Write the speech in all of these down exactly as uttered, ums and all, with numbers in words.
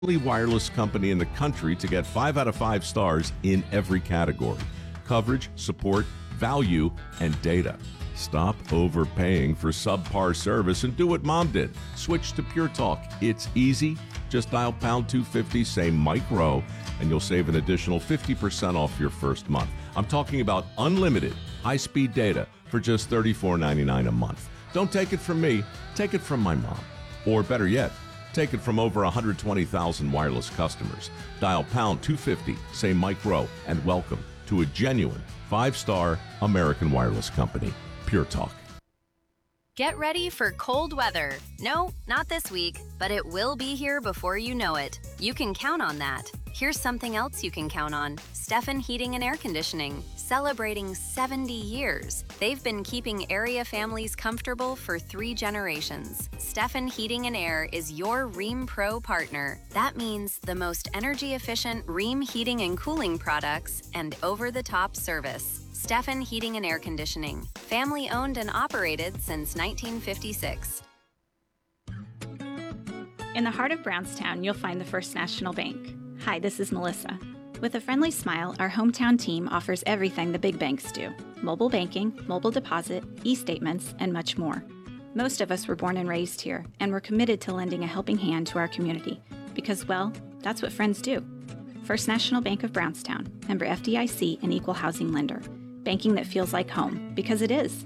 only wireless company in the country to get five out of five stars in every category: coverage, support, value, and data. Stop overpaying for subpar service and do what Mom did. Switch to Pure Talk. It's easy. Just dial pound two fifty, say Mike Rowe, and you'll save an additional fifty percent off your first month. I'm talking about unlimited high-speed data for just thirty-four ninety-nine a month. Don't take it from me. Take it from my mom. Or better yet, take it from over one hundred twenty thousand wireless customers. Dial pound two fifty, say Mike Rowe, and welcome to a genuine five-star American wireless company. Pure Talk. Get ready for cold weather. No, not this week, but it will be here before you know it. You can count on that. Here's something else you can count on. Steffen Heating and Air Conditioning, celebrating seventy years. They've been keeping area families comfortable for three generations. Steffen Heating and Air is your Rheem Pro partner. That means the most energy-efficient Rheem heating and cooling products and over-the-top service. Steffen Heating and Air Conditioning, family-owned and operated since nineteen fifty-six. In the heart of Brownstown, you'll find the First National Bank. Hi, this is Melissa. With a friendly smile, our hometown team offers everything the big banks do: mobile banking, mobile deposit, e-statements, and much more. Most of us were born and raised here, and we're committed to lending a helping hand to our community because, well, that's what friends do. First National Bank of Brownstown, member F D I C and equal housing lender. Banking that feels like home, because it is.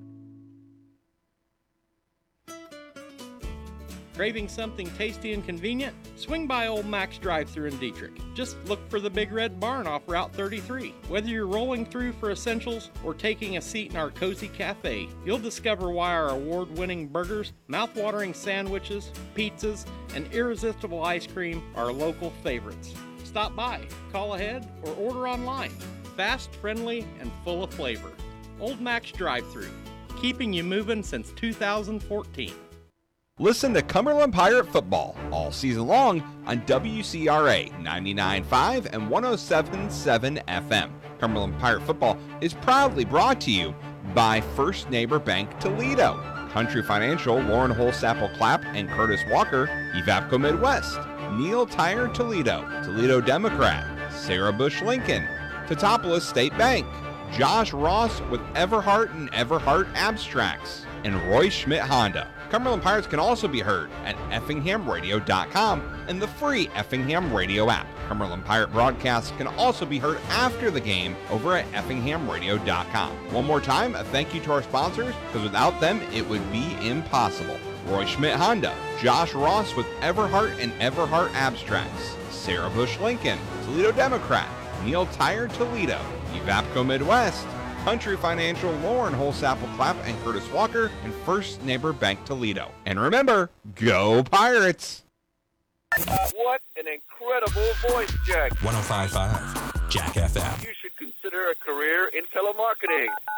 Craving something tasty and convenient? Swing by Old Mac's drive-thru in Dietrich. Just look for the Big Red Barn off Route thirty-three. Whether you're rolling through for essentials or taking a seat in our cozy cafe, you'll discover why our award-winning burgers, mouth-watering sandwiches, pizzas, and irresistible ice cream are local favorites. Stop by, call ahead, or order online. Fast, friendly, and full of flavor. Old Mac's drive-thru, keeping you moving since two thousand fourteen. Listen to Cumberland Pirate Football all season long on W C R A ninety-nine point five and one oh seven point seven F M. Cumberland Pirate Football is proudly brought to you by First Neighbor Bank Toledo, Country Financial, Lauren Holsapple Clapp and Curtis Walker, Evapco Midwest, Neil Tire Toledo, Toledo Democrat, Sarah Bush Lincoln, Teutopolis State Bank, Josh Ross with Everhart and Everhart Abstracts, and Roy Schmidt Honda. Cumberland Pirates can also be heard at effingham radio dot com and the free Effingham Radio app. Cumberland Pirate broadcasts can also be heard after the game over at effingham radio dot com. One more time, a thank you to our sponsors, because without them, it would be impossible. Roy Schmidt Honda, Josh Ross with Everhart and Everhart Abstracts, Sarah Bush Lincoln, Toledo Democrat, Neil Tire Toledo, Evapco Midwest, Country Financial, Lauren Holsapple Clapp and Curtis Walker, and First Neighbor Bank Toledo. And remember, go Pirates! What an incredible voice, Jack. one oh five point five, Jack F M. You should consider a career in telemarketing.